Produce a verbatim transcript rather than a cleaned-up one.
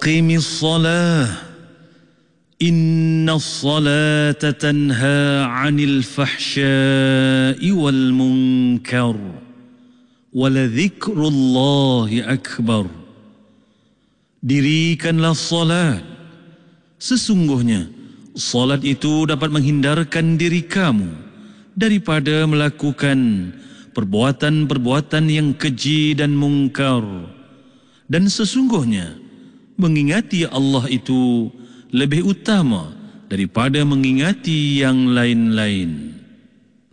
aqimis salah inna salata tanha 'anil fahsya'i wal munkar waladzikrullahi akbar. Dirikanlah salat, sesungguhnya salat itu dapat menghindarkan diri kamu daripada melakukan perbuatan-perbuatan yang keji dan mungkar, dan sesungguhnya mengingati Allah itu lebih utama daripada mengingati yang lain-lain.